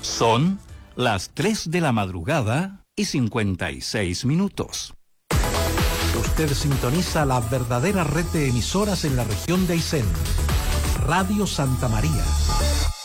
Son las 3 de la madrugada y 56 minutos. Usted sintoniza la verdadera red de emisoras en la región de Aysén. Radio Santa María.